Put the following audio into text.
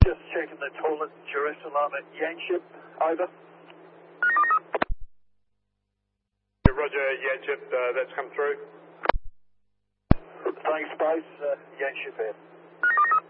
Just checking the toilet in Jerusalem at Yanship. Over. Roger, Yanship, that's come through. Thanks, Space. Yanship here.